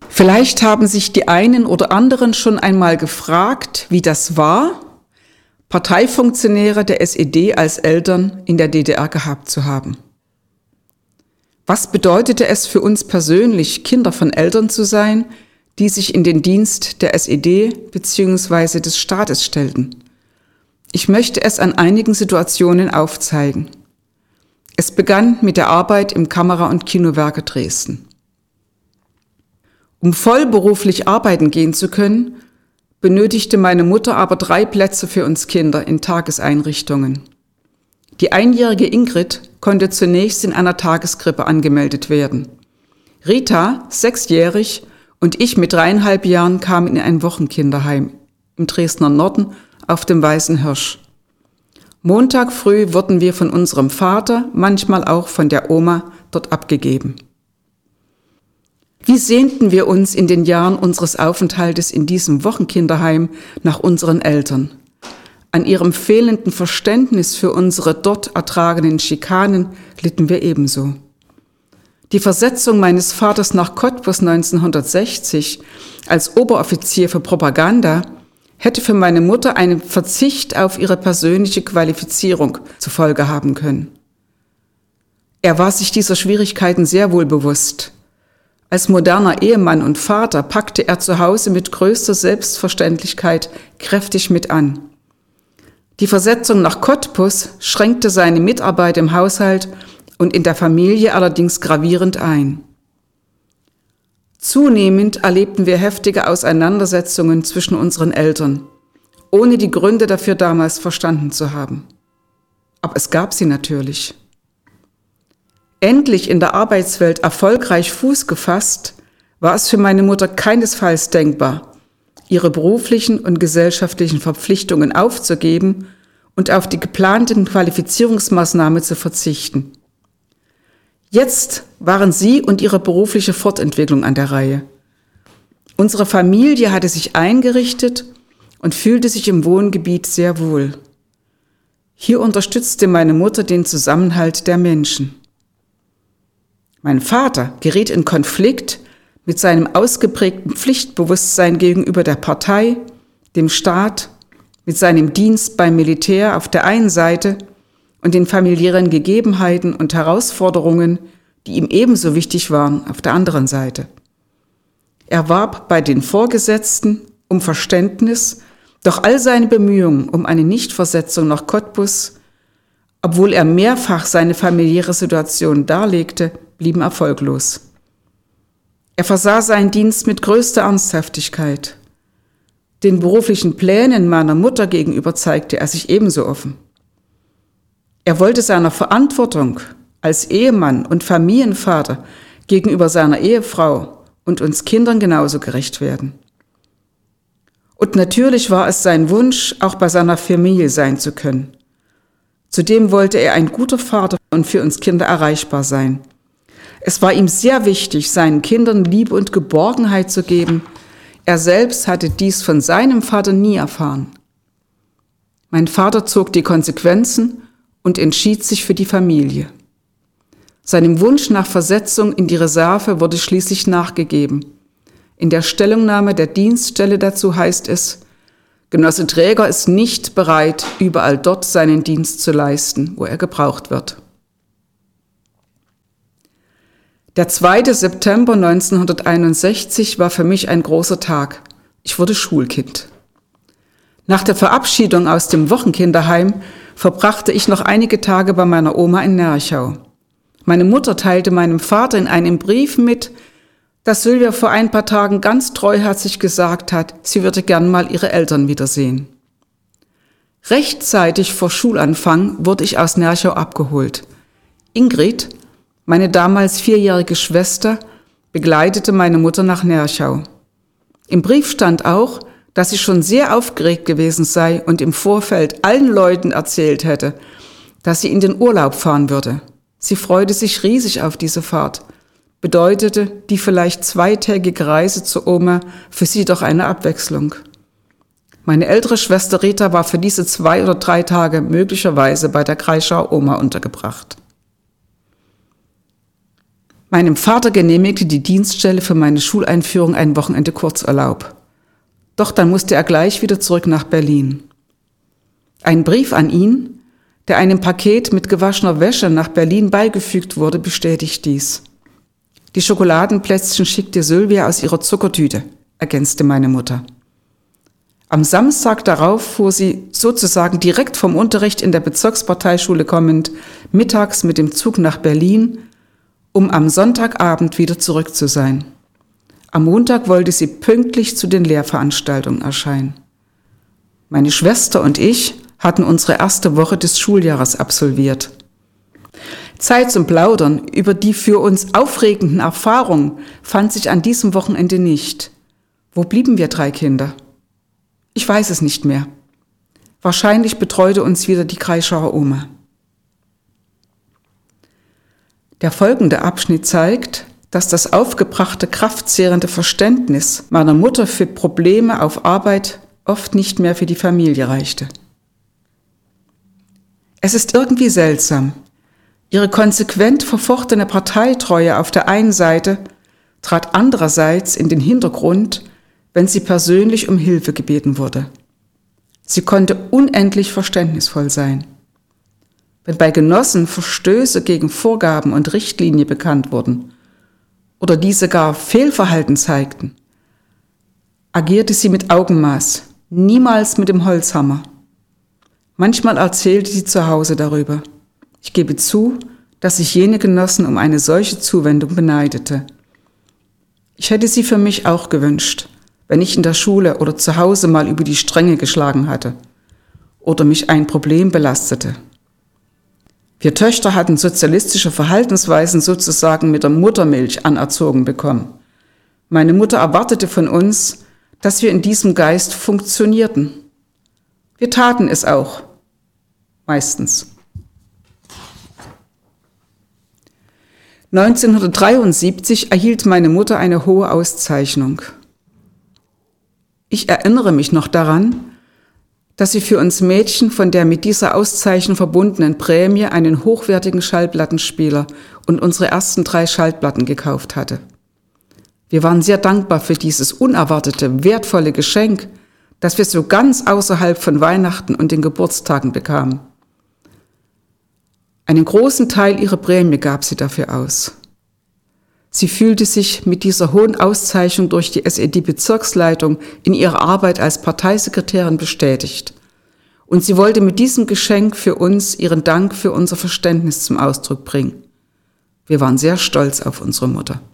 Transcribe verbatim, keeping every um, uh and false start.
Vielleicht haben sich die einen oder anderen schon einmal gefragt, wie das war, Parteifunktionäre der S E D als Eltern in der D D R gehabt zu haben. Was bedeutete es für uns persönlich, Kinder von Eltern zu sein, die sich in den Dienst der S E D bzw. des Staates stellten? Ich möchte es an einigen Situationen aufzeigen. Es begann mit der Arbeit im Kamera- und Kinowerke Dresden. Um vollberuflich arbeiten gehen zu können, benötigte meine Mutter aber drei Plätze für uns Kinder in Tageseinrichtungen. Die einjährige Ingrid konnte zunächst in einer Tageskrippe angemeldet werden. Rita, sechsjährig, und ich mit dreieinhalb Jahren kamen in ein Wochenkinderheim im Dresdner Norden auf dem Weißen Hirsch. Montag früh wurden wir von unserem Vater, manchmal auch von der Oma, dort abgegeben. Wie sehnten wir uns in den Jahren unseres Aufenthaltes in diesem Wochenkinderheim nach unseren Eltern. An ihrem fehlenden Verständnis für unsere dort ertragenen Schikanen litten wir ebenso. Die Versetzung meines Vaters nach Cottbus neunzehnhundertsechzig als Oberoffizier für Propaganda hätte für meine Mutter einen Verzicht auf ihre persönliche Qualifizierung zur Folge haben können. Er war sich dieser Schwierigkeiten sehr wohl bewusst. Als moderner Ehemann und Vater packte er zu Hause mit größter Selbstverständlichkeit kräftig mit an. Die Versetzung nach Cottbus schränkte seine Mitarbeit im Haushalt und in der Familie allerdings gravierend ein. Zunehmend erlebten wir heftige Auseinandersetzungen zwischen unseren Eltern, ohne die Gründe dafür damals verstanden zu haben. Aber es gab sie natürlich. Endlich in der Arbeitswelt erfolgreich Fuß gefasst, war es für meine Mutter keinesfalls denkbar, ihre beruflichen und gesellschaftlichen Verpflichtungen aufzugeben und auf die geplanten Qualifizierungsmaßnahmen zu verzichten. Jetzt waren sie und ihre berufliche Fortentwicklung an der Reihe. Unsere Familie hatte sich eingerichtet und fühlte sich im Wohngebiet sehr wohl. Hier unterstützte meine Mutter den Zusammenhalt der Menschen. Mein Vater geriet in Konflikt mit seinem ausgeprägten Pflichtbewusstsein gegenüber der Partei, dem Staat, mit seinem Dienst beim Militär auf der einen Seite und den familiären Gegebenheiten und Herausforderungen, die ihm ebenso wichtig waren, auf der anderen Seite. Er warb bei den Vorgesetzten um Verständnis, doch all seine Bemühungen um eine Nichtversetzung nach Cottbus, obwohl er mehrfach seine familiäre Situation darlegte, blieben erfolglos. Er versah seinen Dienst mit größter Ernsthaftigkeit. Den beruflichen Plänen meiner Mutter gegenüber zeigte er sich ebenso offen. Er wollte seiner Verantwortung als Ehemann und Familienvater gegenüber seiner Ehefrau und uns Kindern genauso gerecht werden. Und natürlich war es sein Wunsch, auch bei seiner Familie sein zu können. Zudem wollte er ein guter Vater und für uns Kinder erreichbar sein. Es war ihm sehr wichtig, seinen Kindern Liebe und Geborgenheit zu geben. Er selbst hatte dies von seinem Vater nie erfahren. Mein Vater zog die Konsequenzen und entschied sich für die Familie. Seinem Wunsch nach Versetzung in die Reserve wurde schließlich nachgegeben. In der Stellungnahme der Dienststelle dazu heißt es, Genosse Träger ist nicht bereit, überall dort seinen Dienst zu leisten, wo er gebraucht wird. Der zweite September neunzehnhunderteinundsechzig war für mich ein großer Tag. Ich wurde Schulkind. Nach der Verabschiedung aus dem Wochenkinderheim verbrachte ich noch einige Tage bei meiner Oma in Nerchau. Meine Mutter teilte meinem Vater in einem Brief mit, dass Sylvia vor ein paar Tagen ganz treuherzig gesagt hat, sie würde gern mal ihre Eltern wiedersehen. Rechtzeitig vor Schulanfang wurde ich aus Nerchau abgeholt. Ingrid, meine damals vierjährige Schwester, begleitete meine Mutter nach Nerchau. Im Brief stand auch, dass sie schon sehr aufgeregt gewesen sei und im Vorfeld allen Leuten erzählt hätte, dass sie in den Urlaub fahren würde. Sie freute sich riesig auf diese Fahrt. Bedeutete die vielleicht zweitägige Reise zur Oma für sie doch eine Abwechslung. Meine ältere Schwester Rita war für diese zwei oder drei Tage möglicherweise bei der Kreischauer Oma untergebracht. Meinem Vater genehmigte die Dienststelle für meine Schuleinführung ein Wochenende Kurzurlaub. Doch dann musste er gleich wieder zurück nach Berlin. Ein Brief an ihn, der einem Paket mit gewaschener Wäsche nach Berlin beigefügt wurde, bestätigt dies. Die Schokoladenplätzchen schickte Sylvia aus ihrer Zuckertüte, ergänzte meine Mutter. Am Samstag darauf fuhr sie, sozusagen direkt vom Unterricht in der Bezirksparteischule kommend, mittags mit dem Zug nach Berlin, um am Sonntagabend wieder zurück zu sein. Am Montag wollte sie pünktlich zu den Lehrveranstaltungen erscheinen. Meine Schwester und ich hatten unsere erste Woche des Schuljahres absolviert. Zeit zum Plaudern über die für uns aufregenden Erfahrungen fand sich an diesem Wochenende nicht. Wo blieben wir drei Kinder? Ich weiß es nicht mehr. Wahrscheinlich betreute uns wieder die Kreischauer Oma. Der folgende Abschnitt zeigt, dass das aufgebrachte, kraftzehrende Verständnis meiner Mutter für Probleme auf Arbeit oft nicht mehr für die Familie reichte. Es ist irgendwie seltsam. Ihre konsequent verfochtene Parteitreue auf der einen Seite trat andererseits in den Hintergrund, wenn sie persönlich um Hilfe gebeten wurde. Sie konnte unendlich verständnisvoll sein. Wenn bei Genossen Verstöße gegen Vorgaben und Richtlinien bekannt wurden oder diese gar Fehlverhalten zeigten, agierte sie mit Augenmaß, niemals mit dem Holzhammer. Manchmal erzählte sie zu Hause darüber. Ich gebe zu, dass ich jene Genossen um eine solche Zuwendung beneidete. Ich hätte sie für mich auch gewünscht, wenn ich in der Schule oder zu Hause mal über die Stränge geschlagen hatte oder mich ein Problem belastete. Wir Töchter hatten sozialistische Verhaltensweisen sozusagen mit der Muttermilch anerzogen bekommen. Meine Mutter erwartete von uns, dass wir in diesem Geist funktionierten. Wir taten es auch, meistens. neunzehnhundertdreiundsiebzig erhielt meine Mutter eine hohe Auszeichnung. Ich erinnere mich noch daran, dass sie für uns Mädchen von der mit dieser Auszeichnung verbundenen Prämie einen hochwertigen Schallplattenspieler und unsere ersten drei Schallplatten gekauft hatte. Wir waren sehr dankbar für dieses unerwartete, wertvolle Geschenk, das wir so ganz außerhalb von Weihnachten und den Geburtstagen bekamen. Einen großen Teil ihrer Prämie gab sie dafür aus. Sie fühlte sich mit dieser hohen Auszeichnung durch die S E D-Bezirksleitung in ihrer Arbeit als Parteisekretärin bestätigt. Und sie wollte mit diesem Geschenk für uns ihren Dank für unser Verständnis zum Ausdruck bringen. Wir waren sehr stolz auf unsere Mutter.